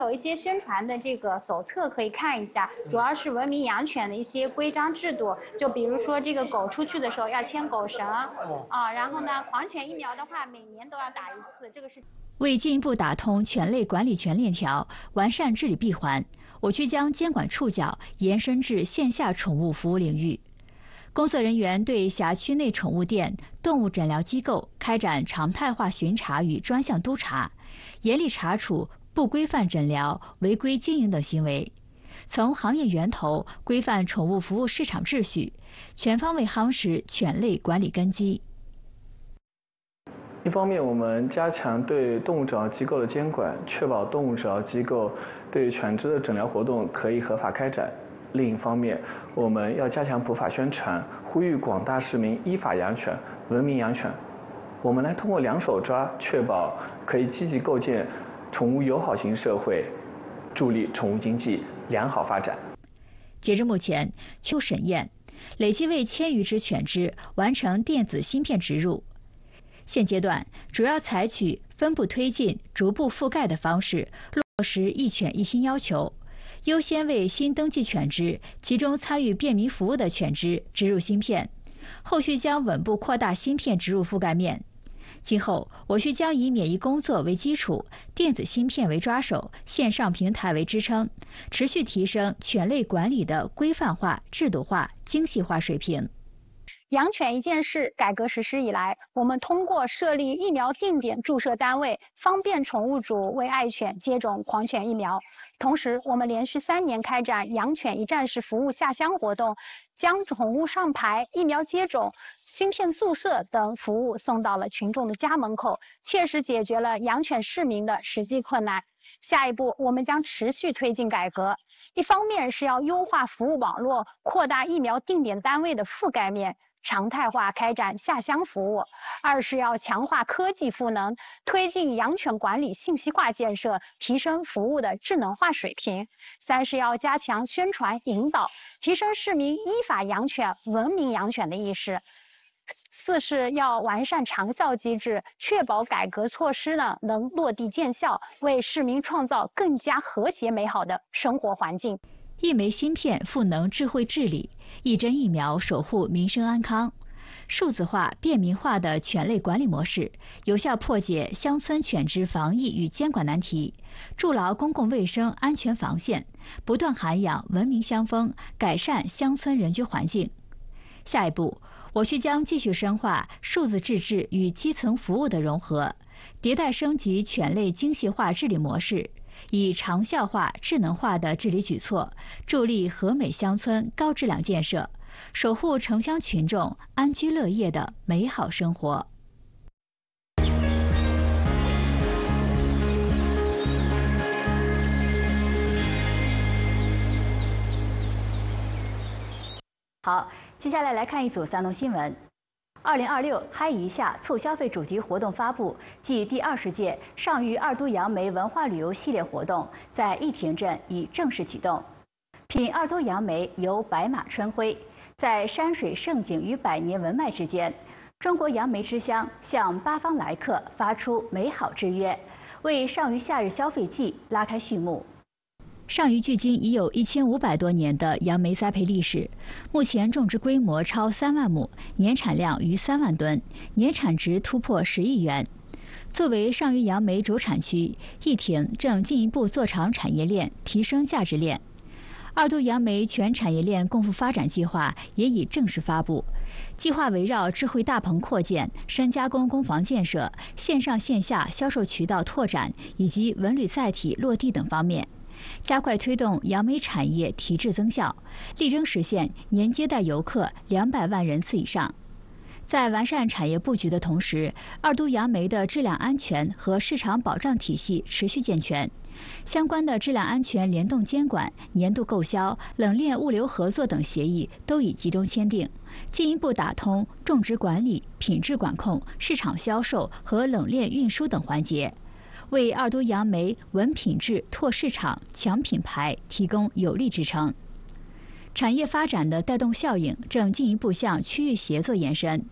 有一些宣传的这个手册可以看一下，主要是文明养犬的一些规章制度。就比如说这个狗出去的时候要牵狗绳然后呢，狂犬疫苗的话每年都要打一次，这个是。 为进一步打通犬类管理全链条，完善治理闭环，我区将监管触角延伸至线下宠物服务领域。工作人员对辖区内宠物店、动物诊疗机构开展常态化巡查与专项督查，严厉查处不规范诊疗、违规经营等行为，从行业源头规范宠物服务市场秩序，全方位夯实犬类管理根基。 一方面，我们加强对动物诊疗机构的监管，确保动物诊疗机构对犬只的诊疗活动可以合法开展。另一方面，我们要加强普法宣传，呼吁广大市民依法养犬、文明养犬。我们来通过两手抓，确保可以积极构建宠物友好型社会，助力宠物经济良好发展。 截至目前，秋审验累计为1000余只犬只完成电子芯片植入。现阶段主要采取分步推进、逐步覆盖的方式，落实一犬一芯要求，优先为新登记犬只、其中参与便民服务的犬只植入芯片，后续将稳步扩大芯片植入覆盖面。今后，我区将以免疫工作为基础，电子芯片为抓手，线上平台为支撑，持续提升犬类管理的规范化、制度化、精细化水平。 养犬一件事改革实施以来，我们通过设立疫苗定点注射单位，方便宠物主为爱犬接种狂犬疫苗。同时，我们连续3年开展养犬一站式服务下乡活动，将宠物上牌、疫苗接种、芯片注射等服务送到了群众的家门口，切实解决了养犬市民的实际困难。下一步，我们将持续推进改革，一方面是要优化服务网络，扩大疫苗定点单位的覆盖面，常态化开展下乡服务；二是要强化科技赋能，推进养犬管理信息化建设，提升服务的智能化水平；三是要加强宣传引导，提升市民依法养犬、文明养犬的意识；四是要完善长效机制，确保改革措施能落地见效，为市民创造更加和谐美好的生活环境。 一枚芯片赋能智慧治理，一针疫苗守护民生安康。数字化、便民化的犬类管理模式，有效破解乡村犬只防疫与监管难题，筑牢公共卫生安全防线，不断涵养文明乡风，改善乡村人居环境。下一步，我区将继续深化数字自治与基层服务的融合，迭代升级犬类精细化治理模式，以长效化、智能化的治理举措，助力和美乡村高质量建设，守护城乡群众安居乐业的美好生活。好，接下来看一组3农新闻。2026嗨一下促消费主题活动发布暨第20届上虞二都杨梅文化旅游系列活动在义亭镇已正式启动。品二都杨梅游白马春晖，在山水胜景与百年文脉之间，中国杨梅之乡向八方来客发出美好之约，为上虞夏日消费季拉开序幕。上虞距今已有1500多年的杨梅栽培历史，目前种植规模超3万亩，年产量逾3万吨，年产值突破10亿元。作为上虞杨梅主产区，义亭正进一步做长产业链，提升价值链。二都杨梅全产业链共赴发展计划也已正式发布，计划围绕智慧大棚扩建、深加工工房建设、线上线下销售渠道拓展以及文旅载体落地等方面，加快推动杨梅产业提质增效，力争实现年接待游客200万人次以上。在完善产业布局的同时，二都杨梅的质量安全和市场保障体系持续健全，相关的质量安全联动监管、年度购销、冷链物流合作等协议都已集中签订，进一步打通种植管理、品质管控、市场销售和冷链运输等环节，为二都杨梅稳品质、拓市场、强品牌提供有力支撑。产业发展的带动效应正进一步向区域协作延伸。